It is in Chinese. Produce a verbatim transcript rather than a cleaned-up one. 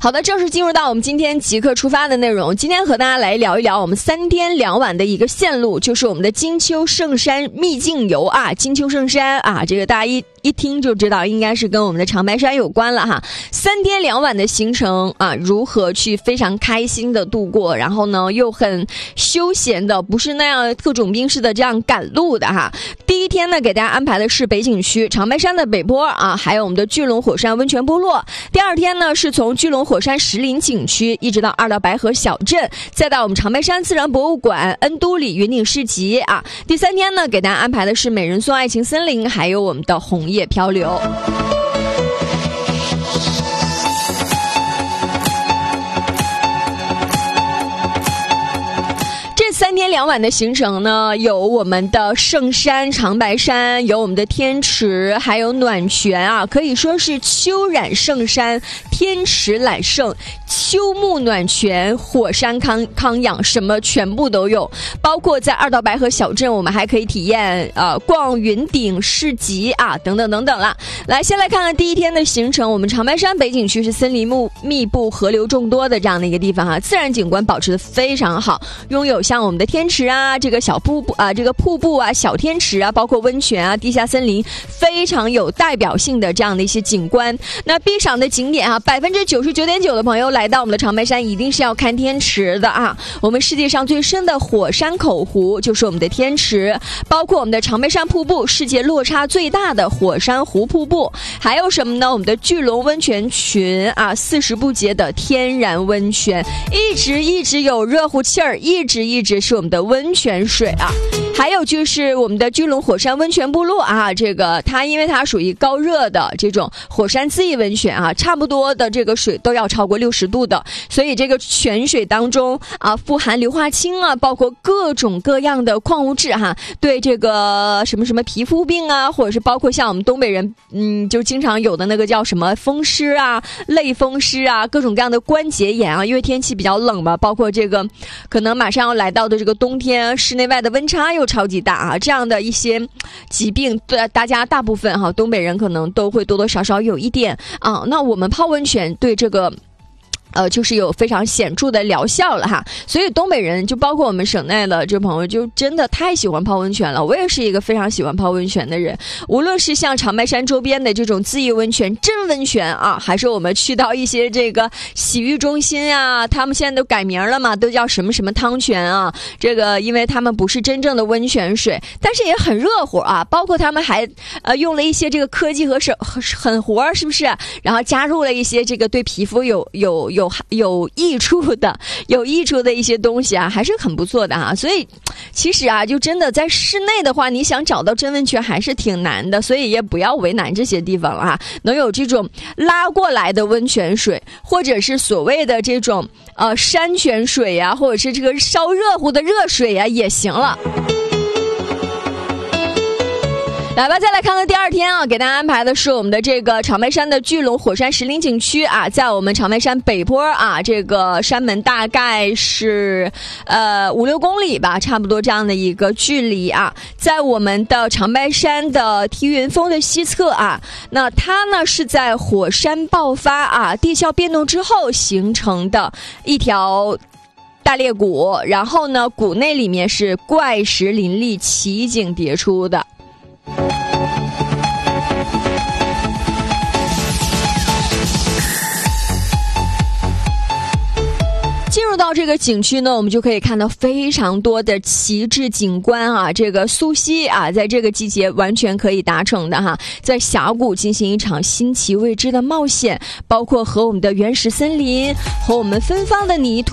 好的，正式进入到我们今天即刻出发的内容。今天和大家来聊一聊我们三天两晚的一个线路，就是我们的金秋圣山秘境游啊。金秋圣山啊，这个大家一一听就知道应该是跟我们的长白山有关了哈。三天两晚的行程啊，如何去非常开心的度过，然后呢又很休闲的，不是那样特种兵式的这样赶路的哈。第一天呢，给大家安排的是北景区长白山的北坡啊，还有我们的巨龙火山温泉部落。第二天呢，是从巨龙火山石林景区一直到二道白河小镇，再到我们长白山自然博物馆、恩都里云顶市集啊。第三天呢，给大家安排的是美人颂爱情森林，还有我们的红叶漂流。三天两晚的行程呢，有我们的圣山长白山，有我们的天池，还有暖泉啊，可以说是秋染圣山，天池揽胜，秋沐暖泉，火山康康养，什么全部都有。包括在二道白河小镇，我们还可以体验呃逛云顶市集啊，等等等等啦。来，先来看看第一天的行程。我们长白山北景区是森林木密布、河流众多的这样的一个地方啊，自然景观保持得非常好，拥有像我们的天池啊，这个小瀑布啊，这个瀑布啊，小天池啊，包括温泉啊，地下森林，非常有代表性的这样的一些景观。那必赏的景点啊，百分之九十九点九的朋友来到我们的长白山，一定是要看天池的啊。我们世界上最深的火山口湖就是我们的天池，包括我们的长白山瀑布，世界落差最大的火山湖瀑布，还有什么呢？我们的巨龙温泉群啊，四十不竭的天然温泉，一直一直有热乎气儿，一直一直是我们的温泉水啊。还有就是我们的巨龙火山温泉部落啊，这个它因为它属于高热的这种火山自缢温泉啊，差不多的这个水都要超过六十度的，所以这个泉水当中啊富含硫化氢啊，包括各种各样的矿物质哈、啊，对这个什么什么皮肤病啊，或者是包括像我们东北人嗯就经常有的那个叫什么风湿啊、类风湿啊，各种各样的关节炎啊，因为天气比较冷嘛，包括这个可能马上要来到的这个冬天，室内外的温差又超级大啊，这样的一些疾病，对大家大部分哈、啊、东北人可能都会多多少少有一点啊。那我们泡温泉对这个。呃，就是有非常显著的疗效了哈，所以东北人就包括我们省内的这朋友，就真的太喜欢泡温泉了。我也是一个非常喜欢泡温泉的人，无论是像长白山周边的这种自缢温泉、真温泉啊，还是我们去到一些这个洗浴中心啊，他们现在都改名了嘛，都叫什么什么汤泉啊。这个因为他们不是真正的温泉水，但是也很热乎啊。包括他们还呃用了一些这个科技和手狠活，是不是？然后加入了一些这个对皮肤有有有。有有益处的有益处的一些东西啊，还是很不错的啊。所以其实啊，就真的在室内的话，你想找到真温泉还是挺难的，所以也不要为难这些地方了啊。能有这种拉过来的温泉水，或者是所谓的这种呃山泉水呀、啊，或者是这个烧热乎的热水呀、啊，也行了。来吧，再来看看第二天啊，给大家安排的是我们的这个长白山的巨龙火山石林景区啊，在我们长白山北坡啊，这个山门大概是呃五六公里吧，差不多这样的一个距离啊，在我们的长白山的梯云峰的西侧啊，那它呢是在火山爆发啊、地壳变动之后形成的一条大裂谷，然后呢，谷内里面是怪石林立，奇景迭出的。进入到这个景区呢，我们就可以看到非常多的旗帜景观啊，这个溯溪啊，在这个季节完全可以达成的哈，在峡谷进行一场新奇未知的冒险，包括和我们的原始森林和我们芬芳的泥土